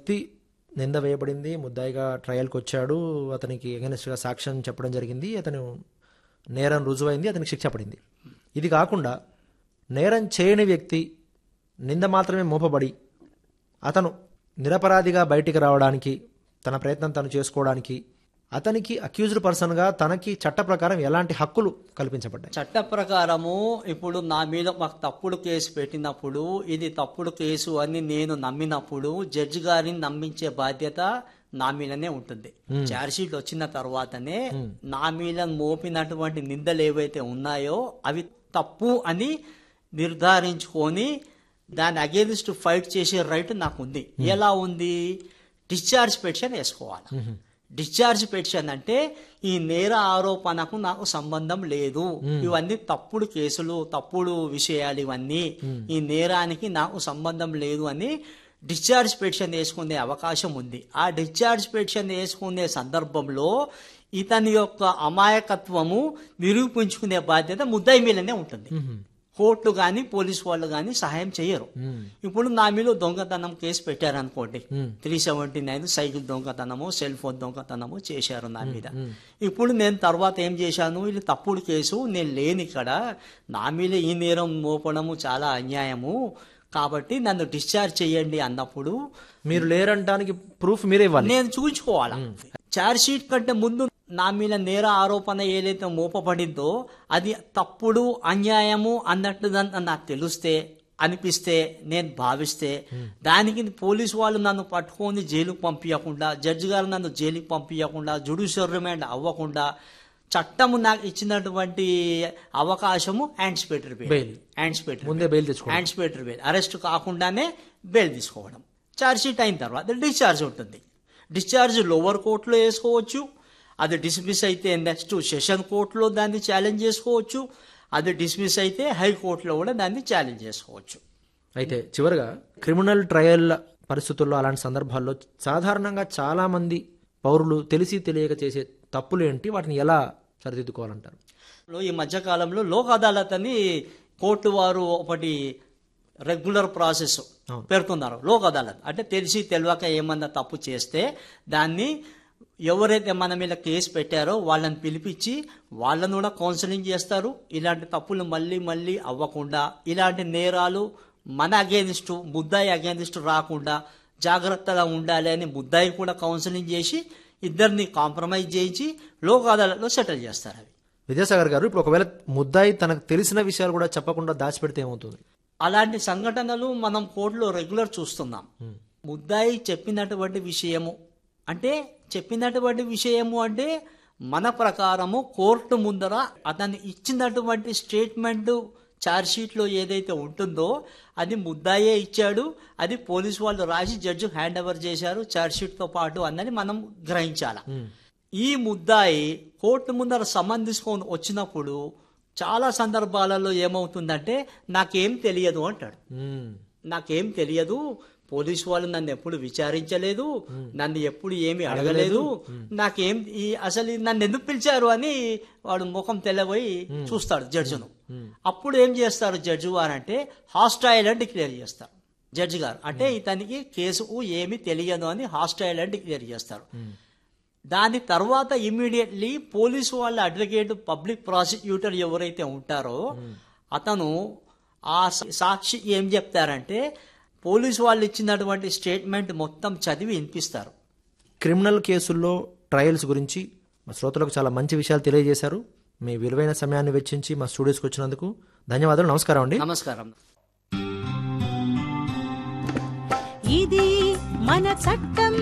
వ్యక్తి నింద వేయబడింది, ముద్దాయిగా ట్రయల్కి వచ్చాడు, అతనికి ఎగెన్స్ట్గా సాక్ష్యం చెప్పడం జరిగింది, అతను నేరం రుజువైంది, అతనికి శిక్ష పడింది. ఇది కాకుండా నేరం చేయని వ్యక్తి నింద మాత్రమే మోపబడి అతను నిరపరాధిగా బయటికి రావడానికి తన ప్రయత్నం తను చేసుకోవడానికి అతనికి అక్యూజ్డ్ పర్సన్గా తనకి చట్ట ప్రకారం ఎలాంటి హక్కులు కల్పించబడ్డాయి? చట్ట ప్రకారము ఇప్పుడు నా మీద మాకు తప్పుడు కేసు పెట్టినప్పుడు ఇది తప్పుడు కేసు అని నేను నమ్మినప్పుడు జడ్జి గారిని నమ్మించే బాధ్యత నా మీదనే ఉంటుంది. ఛార్జ్షీట్ వచ్చిన తర్వాతనే నా మీద మోపినటువంటి నిందలు ఏవైతే ఉన్నాయో అవి తప్పు అని నిర్ధారించుకొని దాని అగేన్స్ట్ ఫైట్ చేసే రైట్ నాకు ఉంది. ఎలా ఉంది? డిశ్చార్జ్ పిటిషన్ వేసుకోవాలి. డిశ్చార్జ్ పిటిషన్ అంటే ఈ నేర ఆరోపణకు నాకు సంబంధం లేదు, ఇవన్నీ తప్పుడు కేసులు, తప్పుడు విషయాలు, ఇవన్నీ ఈ నేరానికి నాకు సంబంధం లేదు అని డిశ్చార్జ్ పిటిషన్ వేసుకునే అవకాశం ఉంది. ఆ డిశ్చార్జ్ పిటిషన్ వేసుకునే సందర్భంలో ఇతని యొక్క అమాయకత్వము నిరూపించుకునే బాధ్యత ముద్దాయి మీదనే ఉంటుంది. కోర్టు గాని పోలీసు వాళ్ళు గాని సహాయం చేయరు. ఇప్పుడు నా మీద దొంగతనం కేసు పెట్టారనుకోండి, 379 సైకిల్ దొంగతనము, సెల్ ఫోన్ దొంగతనము చేశారు నా మీద. ఇప్పుడు నేను తర్వాత ఏం చేశాను, ఇది తప్పుడు కేసు, నేను లేని ఇక్కడ నా మీద ఈ నేరం మోపడము చాలా అన్యాయము, కాబట్టి నన్ను డిశ్చార్జ్ చేయండి అన్నప్పుడు మీరు లేరంటానికి ప్రూఫ్ మీరే ఇవ్వాలి, నేను చూపించుకోవాలా. ఛార్జ్ షీట్ కంటే ముందు నా మీద నేర ఆరోపణ ఏదైతే మోపబడిందో అది తప్పుడు అన్యాయము అన్నట్టు నాకు తెలిస్తే అనిపిస్తే నేను భావిస్తే దానికి పోలీసు వాళ్ళు నన్ను పట్టుకొని జైలుకు పంపించకుండా, జడ్జి గారు నన్ను జైలుకి పంపించకుండా, జ్యుడిషియల్ రిమాండ్ అవ్వకుండా చట్టము నాకు ఇచ్చినటువంటి అవకాశము anticipatory bail, anticipatory bail, arrest కాకుండానే బెయిల్ తీసుకోవడం. ఛార్జ్ షీట్ అయిన తర్వాత డిశ్చార్జ్ ఉంటుంది. డిశ్చార్జ్ లోవర్ కోర్టులో వేసుకోవచ్చు, అది డిస్మిస్ అయితే నెక్స్ట్ సెషన్ కోర్టులో దాన్ని ఛాలెంజ్ చేసుకోవచ్చు, అది డిస్మిస్ అయితే హైకోర్టులో కూడా దాన్ని ఛాలెంజ్ చేసుకోవచ్చు. అయితే చివరిగా క్రిమినల్ ట్రయల్ పరిస్థితుల్లో అలాంటి సందర్భాల్లో సాధారణంగా చాలా మంది పౌరులు తెలిసి తెలియక చేసే తప్పులు ఏంటి, వాటిని ఎలా సరిదిద్దుకోవాలంటారు? ఈ మధ్యకాలంలో లోక్ అదాలత్ అని కోర్టు వారు ఒకటి రెగ్యులర్ ప్రాసెస్ పెడుతున్నారు. లోక్ అదాలత్ అంటే తెలిసి తెలియక ఏమన్నా తప్పు చేస్తే దాన్ని ఎవరైతే మన మీద కేసు పెట్టారో వాళ్ళని పిలిపించి వాళ్ళను కూడా కౌన్సిలింగ్ చేస్తారు. ఇలాంటి తప్పులు మళ్ళీ మళ్ళీ అవ్వకుండా, ఇలాంటి నేరాలు మన అగేనిస్ట్ ముద్దాయి అగేనిస్ట్ రాకుండా జాగ్రత్తగా ఉండాలి అని ముద్దాయి కూడా కౌన్సిలింగ్ చేసి ఇద్దరిని కాంప్రమైజ్ చేయించి లోక్ అదాలత్లో సెటిల్ చేస్తారు. అవి విద్యాసాగర్ గారు, ఇప్పుడు ఒకవేళ ముద్దాయి తనకు తెలిసిన విషయాలు కూడా చెప్పకుండా దాచిపెడితే ఏమవుతుంది? అలాంటి సంఘటనలు మనం కోర్టులో రెగ్యులర్ చూస్తున్నాం. ముద్దాయి చెప్పినటువంటి విషయము అంటే మన ప్రకారము కోర్టు ముందర అతను ఇచ్చినటువంటి స్టేట్మెంట్ ఛార్జ్ షీట్ లో ఏదైతే ఉంటుందో అది ముద్దాయే ఇచ్చాడు, అది పోలీసు వాళ్ళు రాసి జడ్జి హ్యాండ్ ఓవర్ చేశారు ఛార్జ్ షీట్ తో పాటు అన్నది మనం గ్రహించాల. ఈ ముద్దాయి కోర్టు ముందర సమన్ తీసుకొని వచ్చినప్పుడు చాలా సందర్భాలలో ఏమవుతుందంటే నాకేం తెలియదు అంటాడు. నాకేం తెలియదు, పోలీసు వాళ్ళు నన్ను ఎప్పుడు విచారించలేదు, నన్ను ఎప్పుడు ఏమి అడగలేదు, నాకేం అసలు నన్ను ఎందుకు పిలిచారు అని వాడు ముఖం తెల్లబోయి చూస్తాడు జడ్జిను. అప్పుడు ఏం చేస్తారు జడ్జి వారు అంటే హాస్టైల్ అని డిక్లేర్ చేస్తారు. జడ్జి గారు అంటే ఇతనికి కేసు ఏమి తెలియదు అని హాస్టైల్ అని డిక్లేర్ చేస్తారు. దాని తర్వాత ఇమ్మీడియట్లీ పోలీసు వాళ్ళ అడ్వకేట్ పబ్లిక్ ప్రాసిక్యూటర్ ఎవరైతే ఉంటారో అతను ఆ సాక్షి ఏం చెప్తారంటే పోలీసు వాళ్ళు ఇచ్చినటువంటి స్టేట్మెంట్ మొత్తం చదివి వినిపిస్తారు. క్రిమినల్ కేసుల్లో ట్రయల్స్ గురించి మా శ్రోతలకు చాలా మంచి విషయాలు తెలియజేశారు. మీ విలువైన సమయాన్ని వెచ్చించి మా స్టూడియోస్కి వచ్చినందుకు ధన్యవాదాలు. నమస్కారం అండి. నమస్కారం. ఇది మన చట్టం